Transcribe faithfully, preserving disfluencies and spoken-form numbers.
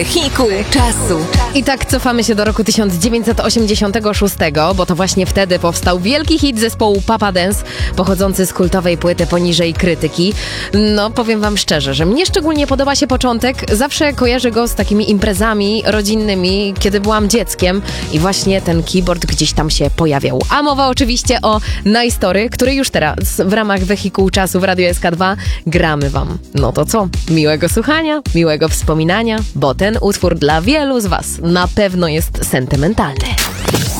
Hiku czasu. I tak cofamy się do roku tysiąc dziewięćset osiemdziesiątego szóstego, bo to właśnie wtedy powstał wielki hit zespołu Papa Dance, pochodzący z kultowej płyty Poniżej krytyki. No, powiem wam szczerze, że mnie szczególnie podoba się początek. Zawsze kojarzę go z takimi imprezami rodzinnymi, kiedy byłam dzieckiem i właśnie ten keyboard gdzieś tam się pojawiał. A mowa oczywiście o Nice Story, który już teraz w ramach Wehikułu Czasu w Radiu S K dwa gramy wam. No to co? Miłego słuchania, miłego wspominania, bo ten utwór dla wielu z was na pewno jest sentymentalny.